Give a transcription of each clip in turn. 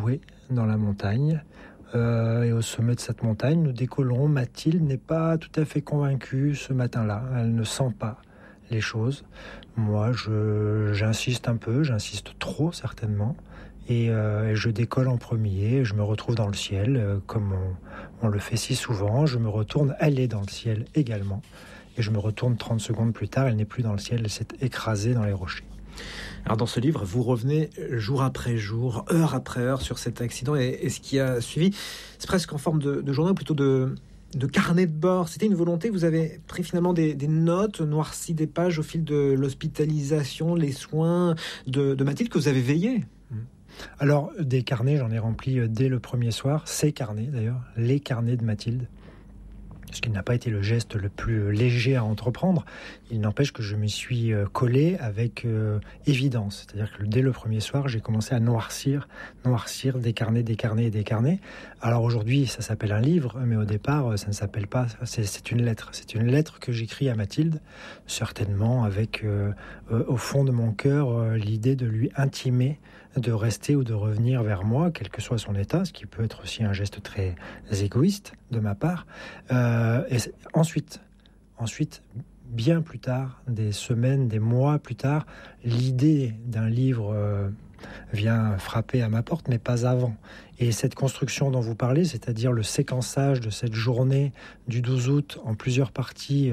jouer dans la montagne. Et au sommet de cette montagne, nous décollerons. Mathilde n'est pas tout à fait convaincue ce matin-là. Elle ne sent pas les choses. Moi, j'insiste un peu, j'insiste trop certainement. Et je décolle en premier, je me retrouve dans le ciel, comme on le fait si souvent. Je me retourne, elle est dans le ciel également. Et je me retourne 30 secondes plus tard, elle n'est plus dans le ciel, elle s'est écrasée dans les rochers. Alors dans ce livre, vous revenez jour après jour, heure après heure sur cet accident et ce qui a suivi. C'est presque en forme de journal, plutôt de carnet de bord. C'était une volonté, vous avez pris finalement des notes, noirci des pages au fil de l'hospitalisation, les soins de Mathilde, que vous avez veillé. Alors, des carnets, j'en ai rempli dès le premier soir. Ces carnets, d'ailleurs, les carnets de Mathilde. Ce qui n'a pas été le geste le plus léger à entreprendre. Il n'empêche que je me suis collé avec évidence. C'est-à-dire que dès le premier soir, j'ai commencé à noircir des carnets. Alors aujourd'hui, ça s'appelle un livre, mais au départ, ça ne s'appelle pas. C'est une lettre. C'est une lettre que j'écris à Mathilde, certainement avec, au fond de mon cœur, l'idée de lui intimer de rester ou de revenir vers moi, quel que soit son état, ce qui peut être aussi un geste très égoïste de ma part. Et ensuite, bien plus tard, des semaines, des mois plus tard, l'idée d'un livre vient frapper à ma porte, mais pas avant. Et cette construction dont vous parlez, c'est-à-dire le séquençage de cette journée du 12 août en plusieurs parties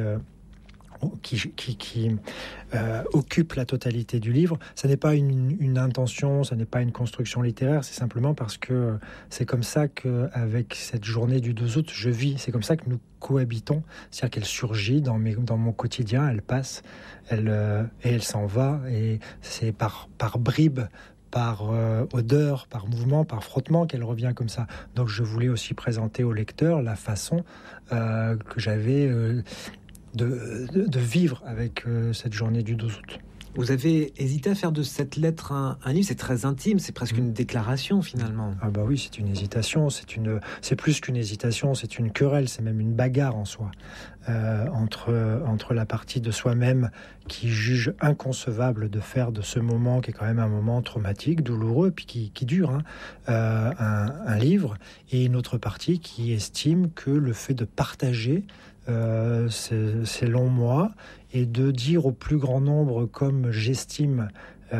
qui occupe la totalité du livre, ça n'est pas une intention, ça n'est pas une construction littéraire, c'est simplement parce que c'est comme ça qu'avec cette journée du 12 août, je vis, c'est comme ça que nous cohabitons, c'est-à-dire qu'elle surgit dans mon quotidien, elle passe, et elle s'en va, et c'est par bribes, par odeur, par mouvement, par frottement qu'elle revient comme ça. Donc je voulais aussi présenter au lecteur la façon que j'avais de vivre avec cette journée du 12 août. Vous avez hésité à faire de cette lettre un livre, c'est très intime, c'est presque une déclaration finalement. Ah bah oui, c'est une hésitation, c'est plus qu'une hésitation, c'est une querelle, c'est même une bagarre en soi, entre la partie de soi-même qui juge inconcevable de faire de ce moment, qui est quand même un moment traumatique, douloureux, puis qui dure, un livre, et une autre partie qui estime que le fait de partager ces longs mois et de dire au plus grand nombre comme j'estime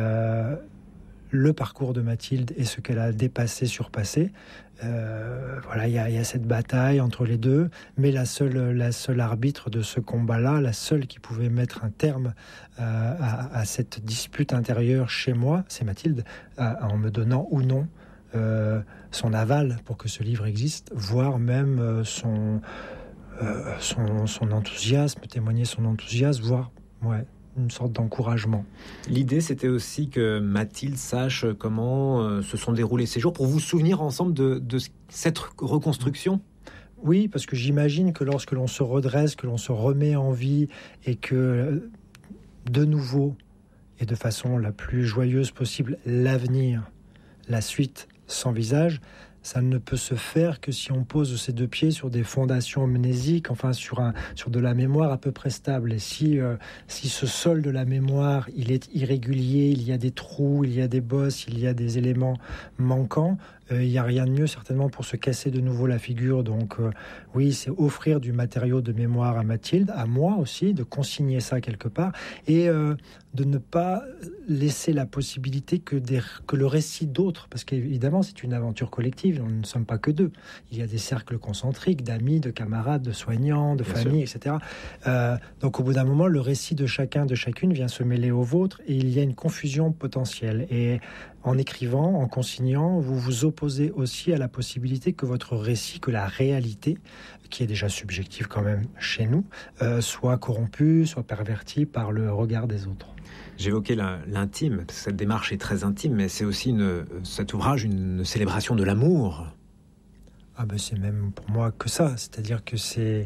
le parcours de Mathilde et ce qu'elle a dépassé, surpassé. Voilà, il y a cette bataille entre les deux, mais la seule arbitre de ce combat-là, la seule qui pouvait mettre un terme à cette dispute intérieure chez moi, c'est Mathilde, en me donnant ou non son aval pour que ce livre existe, voire même son enthousiasme, témoigner son enthousiasme, voire une sorte d'encouragement. L'idée, c'était aussi que Mathilde sache comment se sont déroulés ces jours, pour vous souvenir ensemble de cette reconstruction. Oui, parce que j'imagine que lorsque l'on se redresse, que l'on se remet en vie, et que, de nouveau, et de façon la plus joyeuse possible, l'avenir, la suite s'envisage, ça ne peut se faire que si on pose ses deux pieds sur des fondations mnésiques, enfin sur de la mémoire à peu près stable. Et si ce sol de la mémoire, il est irrégulier, il y a des trous, il y a des bosses, il y a des éléments manquants, il n'y a rien de mieux certainement pour se casser de nouveau la figure. Donc oui, c'est offrir du matériau de mémoire à Mathilde, à moi aussi, de consigner ça quelque part, et de ne pas laisser la possibilité que le récit d'autres, parce qu'évidemment c'est une aventure collective, nous ne sommes pas que deux, il y a des cercles concentriques d'amis, de camarades, de soignants, de familles, etc. Donc au bout d'un moment, le récit de chacun, de chacune vient se mêler au vôtre, et il y a une confusion potentielle. Et en écrivant, en consignant, vous vous opposez aussi à la possibilité que votre récit, que la réalité, qui est déjà subjective quand même chez nous, soit corrompue, soit pervertie par le regard des autres. J'évoquais l'intime, parce que cette démarche est très intime, mais c'est aussi cet ouvrage une célébration de l'amour. Ah ben c'est même pour moi que ça, c'est-à-dire que c'est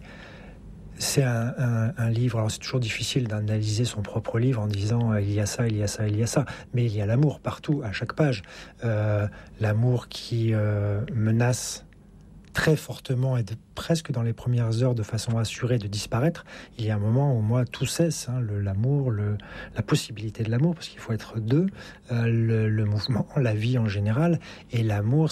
un livre. Alors c'est toujours difficile d'analyser son propre livre en disant il y a ça, il y a ça, il y a ça, mais il y a l'amour partout, à chaque page. L'amour qui menace très fortement et presque dans les premières heures de façon assurée de disparaître. Il y a un moment où moi tout cesse, l'amour, la possibilité de l'amour, parce qu'il faut être deux, le mouvement, la vie en général, et l'amour